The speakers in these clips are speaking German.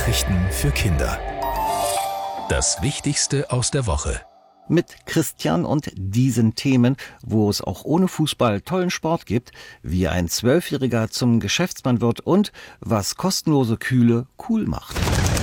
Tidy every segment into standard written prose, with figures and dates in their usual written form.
Nachrichten für Kinder. Das Wichtigste aus der Woche. Mit Christian und diesen Themen, wo es auch ohne Fußball tollen Sport gibt, wie ein 12-Jähriger zum Geschäftsmann wird und was kostenlose Kühle cool macht.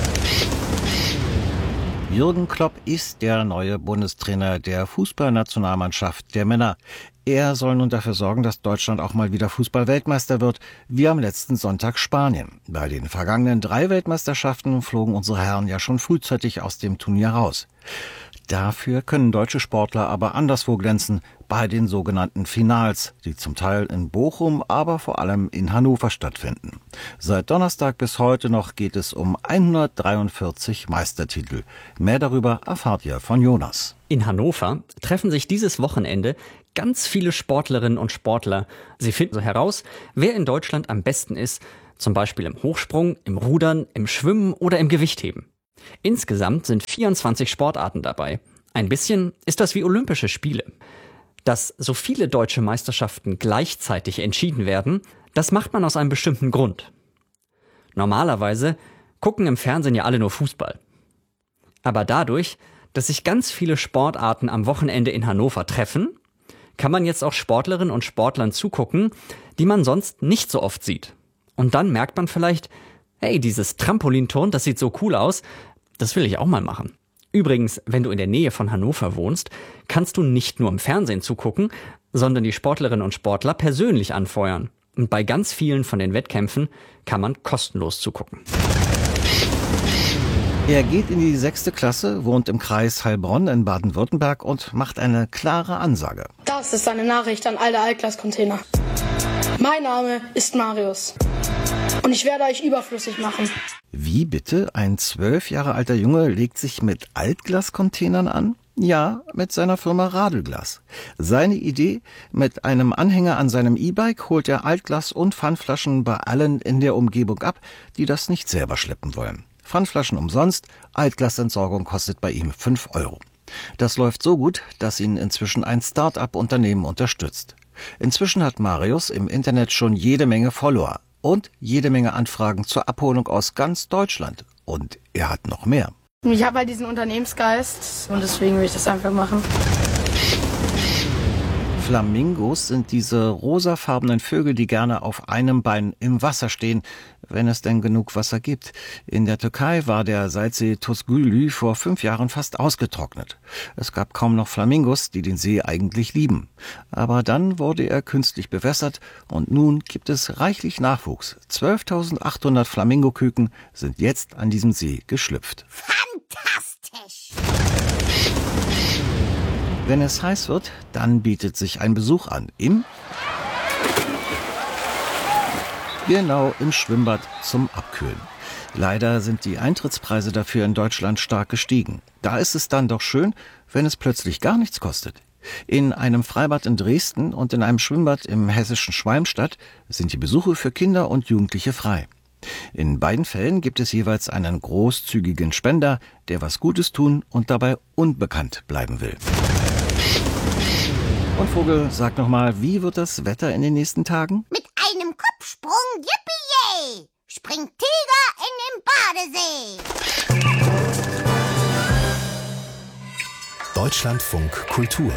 Jürgen Klopp ist der neue Bundestrainer der Fußballnationalmannschaft der Männer. Er soll nun dafür sorgen, dass Deutschland auch mal wieder Fußball-Weltmeister wird, wie am letzten Sonntag Spanien. Bei den vergangenen 3 Weltmeisterschaften flogen unsere Herren ja schon frühzeitig aus dem Turnier raus. Dafür können deutsche Sportler aber anderswo glänzen, bei den sogenannten Finals, die zum Teil in Bochum, aber vor allem in Hannover stattfinden. Seit Donnerstag bis heute noch geht es um 143 Meistertitel. Mehr darüber erfahrt ihr von Jonas. In Hannover treffen sich dieses Wochenende ganz viele Sportlerinnen und Sportler. Sie finden so heraus, wer in Deutschland am besten ist, zum Beispiel im Hochsprung, im Rudern, im Schwimmen oder im Gewichtheben. Insgesamt sind 24 Sportarten dabei. Ein bisschen ist das wie Olympische Spiele. Dass so viele deutsche Meisterschaften gleichzeitig entschieden werden, das macht man aus einem bestimmten Grund. Normalerweise gucken im Fernsehen ja alle nur Fußball. Aber dadurch, dass sich ganz viele Sportarten am Wochenende in Hannover treffen, kann man jetzt auch Sportlerinnen und Sportlern zugucken, die man sonst nicht so oft sieht. Und dann merkt man vielleicht, hey, dieses Trampolinturnen, das sieht so cool aus, das will ich auch mal machen. Übrigens, wenn du in der Nähe von Hannover wohnst, kannst du nicht nur im Fernsehen zugucken, sondern die Sportlerinnen und Sportler persönlich anfeuern. Und bei ganz vielen von den Wettkämpfen kann man kostenlos zugucken. Er geht in die 6. Klasse, wohnt im Kreis Heilbronn in Baden-Württemberg und macht eine klare Ansage. Das ist eine Nachricht an alle Altglas-Container. Mein Name ist Marius. Und ich werde euch überflüssig machen. Wie bitte? Ein 12 Jahre alter Junge legt sich mit Altglas-Containern an? Ja, mit seiner Firma Radelglas. Seine Idee? Mit einem Anhänger an seinem E-Bike holt er Altglas und Pfandflaschen bei allen in der Umgebung ab, die das nicht selber schleppen wollen. Pfandflaschen umsonst, Altglasentsorgung kostet bei ihm 5 €. Das läuft so gut, dass ihn inzwischen ein Start-up-Unternehmen unterstützt. Inzwischen hat Marius im Internet schon jede Menge Follower und jede Menge Anfragen zur Abholung aus ganz Deutschland. Und er hat noch mehr. Ich habe halt diesen Unternehmensgeist und deswegen will ich das einfach machen. Flamingos sind diese rosafarbenen Vögel, die gerne auf einem Bein im Wasser stehen, wenn es denn genug Wasser gibt. In der Türkei war der Salzsee Tuzgülü vor 5 Jahren fast ausgetrocknet. Es gab kaum noch Flamingos, die den See eigentlich lieben. Aber dann wurde er künstlich bewässert und nun gibt es reichlich Nachwuchs. 12.800 Flamingoküken sind jetzt an diesem See geschlüpft. Fantastisch! Wenn es heiß wird, dann bietet sich ein Besuch an. Genau im Schwimmbad zum Abkühlen. Leider sind die Eintrittspreise dafür in Deutschland stark gestiegen. Da ist es dann doch schön, wenn es plötzlich gar nichts kostet. In einem Freibad in Dresden und in einem Schwimmbad im hessischen Schwalmstadt sind die Besuche für Kinder und Jugendliche frei. In beiden Fällen gibt es jeweils einen großzügigen Spender, der was Gutes tun und dabei unbekannt bleiben will. Und Vogel, sag nochmal, wie wird das Wetter in den nächsten Tagen? Mit einem Kopfsprung, yippie-yay, springt Tiger in den Badesee. Deutschlandfunk Kultur.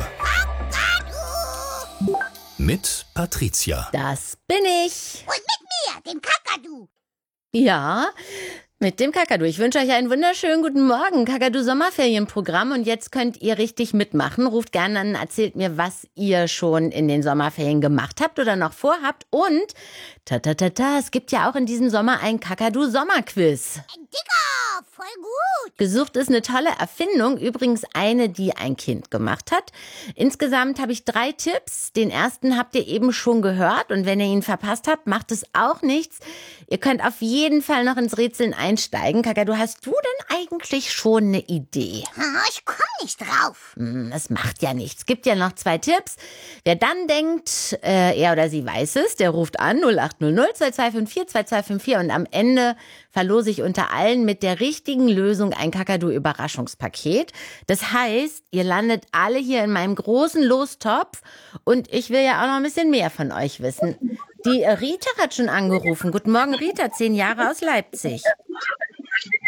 Mit Patricia. Das bin ich. Und mit mir, dem Kakadu. Ja, mit dem Kakadu. Ich wünsche euch einen wunderschönen guten Morgen. Kakadu Sommerferienprogramm und jetzt könnt ihr richtig mitmachen. Ruft gerne an, erzählt mir, was ihr schon in den Sommerferien gemacht habt oder noch vorhabt. Und, es gibt ja auch in diesem Sommer ein Kakadu Sommerquiz. Digga, voll gut. Gesucht ist eine tolle Erfindung, übrigens eine, die ein Kind gemacht hat. Insgesamt habe ich 3 Tipps. Den ersten habt ihr eben schon gehört und wenn ihr ihn verpasst habt, macht es auch nichts. Ihr könnt auf jeden Fall noch ins Rätseln einsteigen. Kakadu, hast du denn eigentlich schon eine Idee? Ich komme nicht drauf. Das macht ja nichts. Gibt ja noch 2 Tipps. Wer dann denkt, er oder sie weiß es, der ruft an 0800 2254 2254 und am Ende verlose ich unter allen mit der richtigen Lösung ein Kakadu-Überraschungspaket. Das heißt, ihr landet alle hier in meinem großen Lostopf und ich will ja auch noch ein bisschen mehr von euch wissen. Die Rita hat schon angerufen. Guten Morgen, Rita, 10 Jahre aus Leipzig.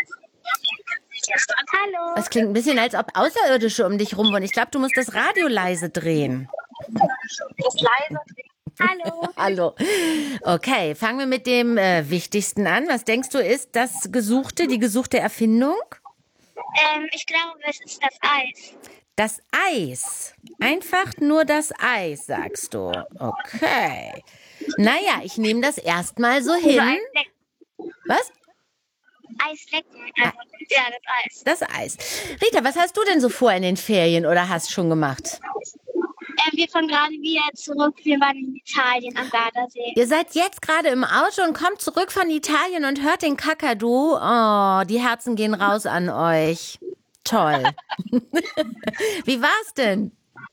Hallo. Es klingt ein bisschen, als ob Außerirdische um dich rum wohnen. Ich glaube, du musst das Radio leise drehen. Das leise. Hallo. Hallo. Okay, fangen wir mit dem Wichtigsten an. Was denkst du, ist die gesuchte Erfindung? Ich glaube, es ist das Eis. Das Eis. Einfach nur das Eis, sagst du. Okay. Naja, ich nehme das erstmal so hin. Was? Eislecken. Also, ja, das Eis. Das Eis. Rita, was hast du denn so vor in den Ferien oder hast schon gemacht? Wir fahren gerade wieder zurück. Wir waren in Italien am Gardasee. Ihr seid jetzt gerade im Auto und kommt zurück von Italien und hört den Kakadu. Oh, die Herzen gehen raus an euch. Toll. Wie war's denn?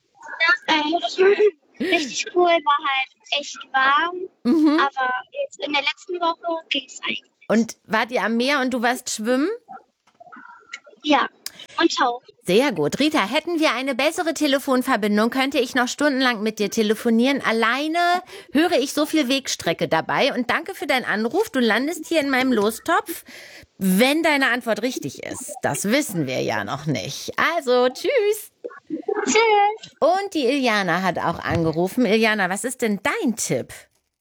Richtig cool, war halt echt warm. Aber jetzt in der letzten Woche ging es eigentlich. Und wart ihr am Meer und du warst schwimmen? Ja, und tauchen. Sehr gut. Rita, hätten wir eine bessere Telefonverbindung, könnte ich noch stundenlang mit dir telefonieren. Alleine höre ich so viel Wegstrecke dabei. Und danke für deinen Anruf. Du landest hier in meinem Lostopf, wenn deine Antwort richtig ist. Das wissen wir ja noch nicht. Also, tschüss. Tschüss. Und die Iliana hat auch angerufen. Iliana, was ist denn dein Tipp?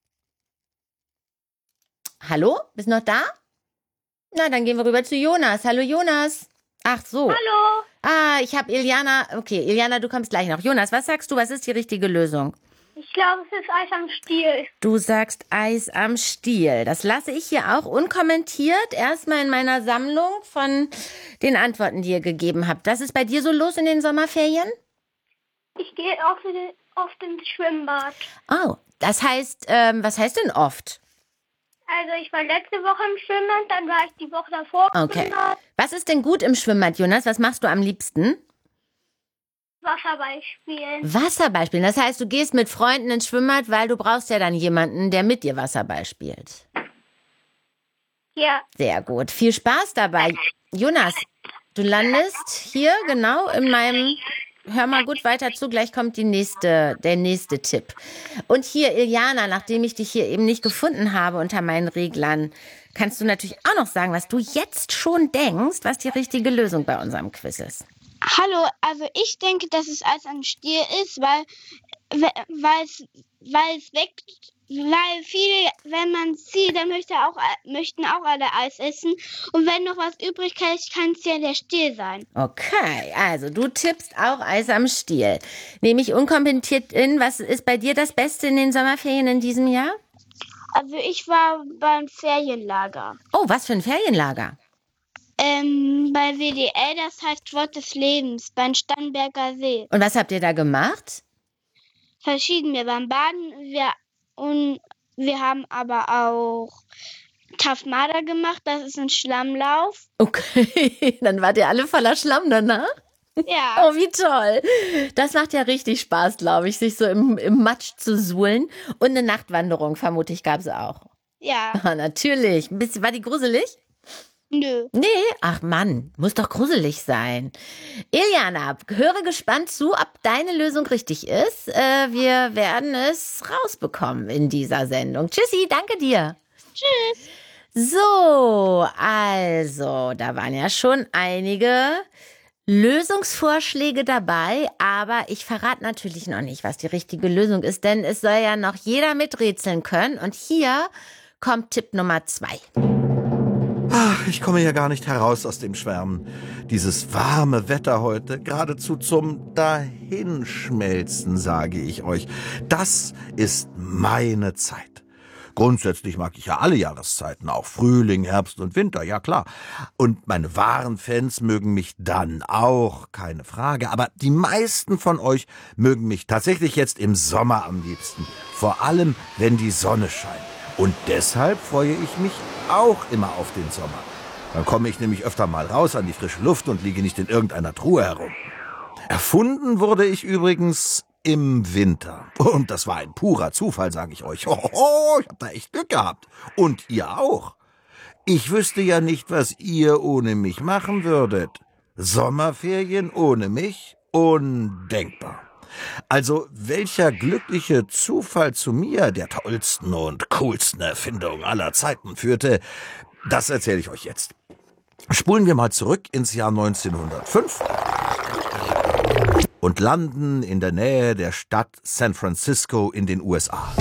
Hallo? Bist du noch da? Na, dann gehen wir rüber zu Jonas. Hallo, Jonas. Ach so. Hallo. Ich habe Iliana. Okay, Iliana, du kommst gleich noch. Jonas, was sagst du? Was ist die richtige Lösung? Ich glaube, es ist Eis am Stiel. Du sagst Eis am Stiel. Das lasse ich hier auch unkommentiert erstmal in meiner Sammlung von den Antworten, die ihr gegeben habt. Was ist bei dir so los in den Sommerferien? Ich gehe oft ins Schwimmbad. Oh, das heißt, was heißt denn oft? Also ich war letzte Woche im Schwimmbad, dann war ich die Woche davor im Okay. Schwimmbad. Was ist denn gut im Schwimmbad, Jonas? Was machst du am liebsten? Wasserball spielen. Wasserball spielen. Das heißt, du gehst mit Freunden ins Schwimmbad, weil du brauchst ja dann jemanden, der mit dir Wasserball spielt. Ja. Sehr gut. Viel Spaß dabei. Jonas, du landest hier genau in meinem... Hör mal gut weiter zu, gleich kommt der nächste Tipp. Und hier, Iliana, nachdem ich dich hier eben nicht gefunden habe unter meinen Reglern, kannst du natürlich auch noch sagen, was du jetzt schon denkst, was die richtige Lösung bei unserem Quiz ist. Hallo, also ich denke, dass es Eis am Stiel ist, weil es weckt, weil viele, wenn man sieht, dann möchten auch alle Eis essen. Und wenn noch was übrig ist, kann es ja der Stiel sein. Okay, also du tippst auch Eis am Stiel. Nehme ich unkommentiert in. Was ist bei dir das Beste in den Sommerferien in diesem Jahr? Also ich war beim Ferienlager. Oh, was für ein Ferienlager? Bei WDL, das heißt Wort des Lebens, beim Starnberger See. Und was habt ihr da gemacht? Verschieden. Wir waren baden, wir haben aber auch Tafmada gemacht, das ist ein Schlammlauf. Okay, dann wart ihr alle voller Schlamm danach? Ja. Oh, wie toll. Das macht ja richtig Spaß, glaube ich, sich so im Matsch zu suhlen. Und eine Nachtwanderung, vermute ich, gab es auch. Ja. Ah, natürlich. War die gruselig? Nö. Nee, ach Mann, muss doch gruselig sein. Iliana, höre gespannt zu, ob deine Lösung richtig ist. Wir werden es rausbekommen in dieser Sendung. Tschüssi, danke dir. Tschüss. So, also, da waren ja schon einige Lösungsvorschläge dabei, aber ich verrate natürlich noch nicht, was die richtige Lösung ist, denn es soll ja noch jeder miträtseln können. Und hier kommt Tipp Nummer 2. Ach, ich komme ja gar nicht heraus aus dem Schwärmen. Dieses warme Wetter heute, geradezu zum Dahinschmelzen, sage ich euch. Das ist meine Zeit. Grundsätzlich mag ich ja alle Jahreszeiten, auch Frühling, Herbst und Winter, ja klar. Und meine wahren Fans mögen mich dann auch, keine Frage. Aber die meisten von euch mögen mich tatsächlich jetzt im Sommer am liebsten. Vor allem, wenn die Sonne scheint. Und deshalb freue ich mich auch immer auf den Sommer. Dann komme ich nämlich öfter mal raus an die frische Luft und liege nicht in irgendeiner Truhe herum. Erfunden wurde ich übrigens im Winter. Und das war ein purer Zufall, sage ich euch. Hoho, ich habe da echt Glück gehabt. Und ihr auch. Ich wüsste ja nicht, was ihr ohne mich machen würdet. Sommerferien ohne mich? Undenkbar. Also, welcher glückliche Zufall zu mir, der tollsten und coolsten Erfindung aller Zeiten, führte, das erzähle ich euch jetzt. Spulen wir mal zurück ins Jahr 1905 und landen in der Nähe der Stadt San Francisco in den USA.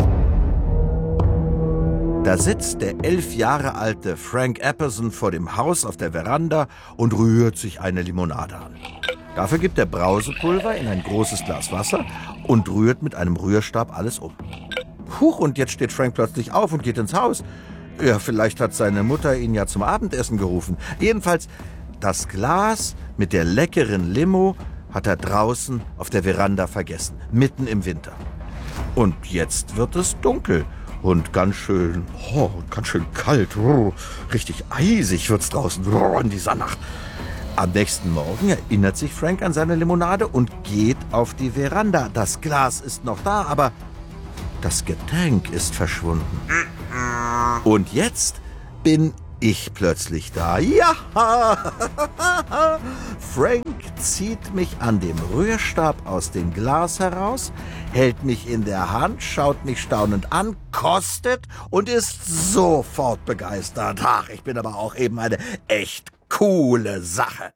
Da sitzt der 11 Jahre alte Frank Epperson vor dem Haus auf der Veranda und rührt sich eine Limonade an. Dafür gibt er Brausepulver in ein großes Glas Wasser und rührt mit einem Rührstab alles um. Huch, und jetzt steht Frank plötzlich auf und geht ins Haus. Ja, vielleicht hat seine Mutter ihn ja zum Abendessen gerufen. Jedenfalls, das Glas mit der leckeren Limo hat er draußen auf der Veranda vergessen, mitten im Winter. Und jetzt wird es dunkel und ganz schön kalt. Richtig eisig wird's draußen in dieser Nacht. Am nächsten Morgen erinnert sich Frank an seine Limonade und geht auf die Veranda. Das Glas ist noch da, aber das Getränk ist verschwunden. Und jetzt bin ich plötzlich da. Ja! Frank zieht mich an dem Rührstab aus dem Glas heraus, hält mich in der Hand, schaut mich staunend an, kostet und ist sofort begeistert. Ach, ich bin aber auch eben eine echt coole Sache.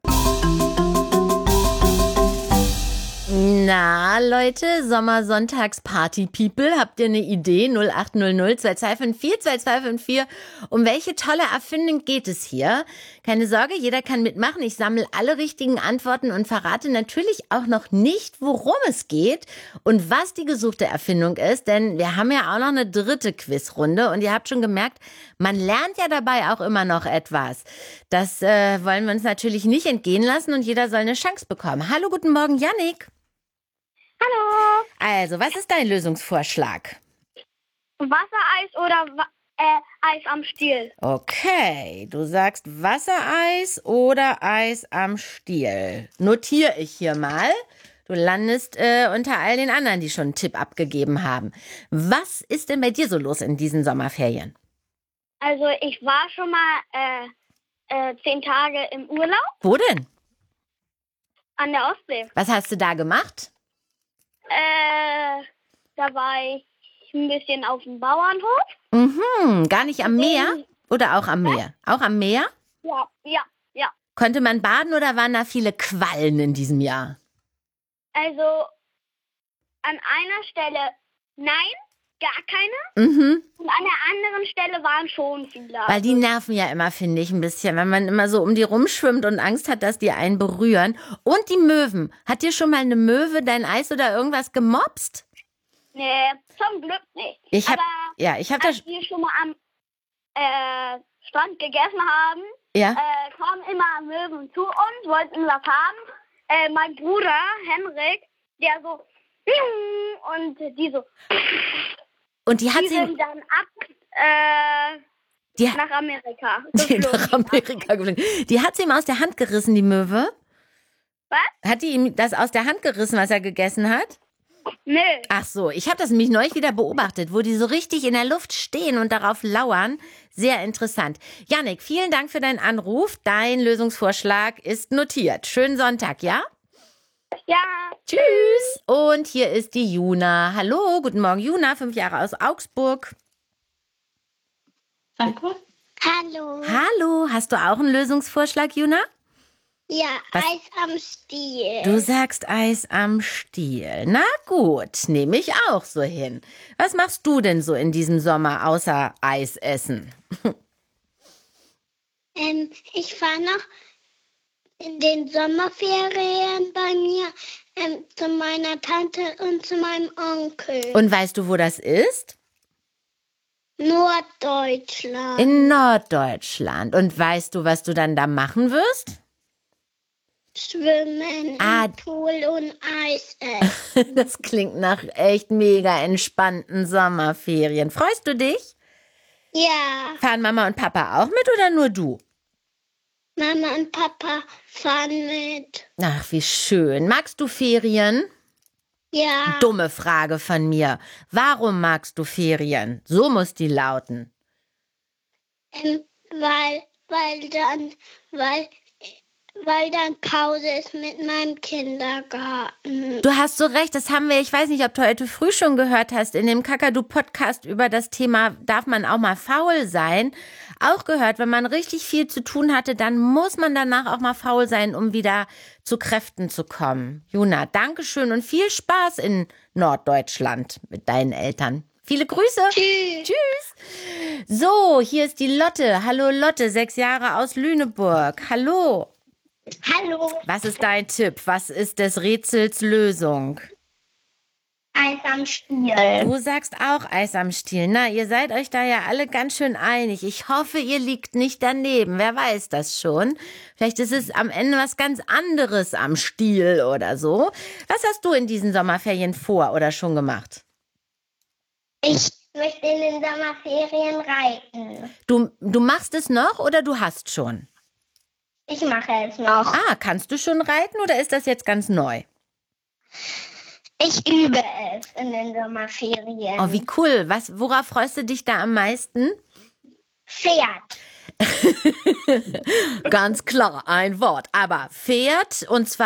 Na, Leute, Sommersonntags-Party-People, habt ihr eine Idee? 0800 2254 2254. Um welche tolle Erfindung geht es hier? Keine Sorge, jeder kann mitmachen. Ich sammle alle richtigen Antworten und verrate natürlich auch noch nicht, worum es geht und was die gesuchte Erfindung ist, denn wir haben ja auch noch eine dritte Quizrunde und ihr habt schon gemerkt, man lernt ja dabei auch immer noch etwas. Das wollen wir uns natürlich nicht entgehen lassen und jeder soll eine Chance bekommen. Hallo, guten Morgen, Jannik. Hallo. Also, was ist dein Lösungsvorschlag? Wassereis oder Eis am Stiel? Okay, du sagst Wassereis oder Eis am Stiel. Notiere ich hier mal. Du landest unter all den anderen, die schon einen Tipp abgegeben haben. Was ist denn bei dir so los in diesen Sommerferien? Also ich war schon mal 10 Tage im Urlaub. Wo denn? An der Ostsee. Was hast du da gemacht? Da war ich ein bisschen auf dem Bauernhof. Mhm, gar nicht am Meer? Oder auch am Meer? Auch am Meer? Ja. Konnte man baden oder waren da viele Quallen in diesem Jahr? Also an einer Stelle nein, gar keine. Mhm. Und an der anderen Stelle waren schon viele. Weil die nerven ja immer, finde ich, ein bisschen, wenn man immer so um die rumschwimmt und Angst hat, dass die einen berühren. Und die Möwen. Hat dir schon mal eine Möwe dein Eis oder irgendwas gemopst? Nee, zum Glück nicht. Ich hab als wir schon mal am Strand gegessen haben, kamen immer Möwen zu uns, wollten was haben. Mein Bruder, Henrik, der so und die so. Und die sind dann nach Amerika. Nach Amerika geflogen. Die hat sie ihm aus der Hand gerissen, die Möwe? Was? Hat die ihm das aus der Hand gerissen, was er gegessen hat? Nö. Ach so, ich habe das nämlich neulich wieder beobachtet, wo die so richtig in der Luft stehen und darauf lauern. Sehr interessant. Jannik, vielen Dank für deinen Anruf. Dein Lösungsvorschlag ist notiert. Schönen Sonntag, ja? Ja. Tschüss. Und hier ist die Juna. Hallo, guten Morgen, Juna, 5 Jahre aus Augsburg. Danke. Hallo. Hallo, hast du auch einen Lösungsvorschlag, Juna? Ja, Eis am Stiel. Du sagst Eis am Stiel. Na gut, nehme ich auch so hin. Was machst du denn so in diesem Sommer außer Eis essen? Ich fahre noch in den Sommerferien bei mir zu meiner Tante und zu meinem Onkel. Und weißt du, wo das ist? Norddeutschland. In Norddeutschland. Und weißt du, was du dann da machen wirst? Schwimmen, im Pool und Eis essen. Das klingt nach echt mega entspannten Sommerferien. Freust du dich? Ja. Fahren Mama und Papa auch mit oder nur du? Mama und Papa fahren mit. Ach, wie schön. Magst du Ferien? Ja. Dumme Frage von mir. Warum magst du Ferien? So muss die lauten. weil dann Pause ist mit meinem Kindergarten. Du hast so recht, das haben wir, ich weiß nicht, ob du heute früh schon gehört hast, in dem Kakadu-Podcast über das Thema, darf man auch mal faul sein, auch gehört, wenn man richtig viel zu tun hatte, dann muss man danach auch mal faul sein, um wieder zu Kräften zu kommen. Juna, Dankeschön und viel Spaß in Norddeutschland mit deinen Eltern. Viele Grüße. Tschüss. Tschüss. So, hier ist die Lotte. Hallo Lotte, 6 Jahre aus Lüneburg. Hallo. Hallo. Was ist dein Tipp? Was ist des Rätsels Lösung? Eis am Stiel. Du sagst auch Eis am Stiel. Na, ihr seid euch da ja alle ganz schön einig. Ich hoffe, ihr liegt nicht daneben. Wer weiß das schon? Vielleicht ist es am Ende was ganz anderes am Stiel oder so. Was hast du in diesen Sommerferien vor oder schon gemacht? Ich möchte in den Sommerferien reiten. Du machst es noch oder du hast schon? Ich mache es noch. Ah, kannst du schon reiten oder ist das jetzt ganz neu? Ich übe es in den Sommerferien. Oh, wie cool. Worauf freust du dich da am meisten? Pferd. Ganz klar, ein Wort. Aber Pferd und zwar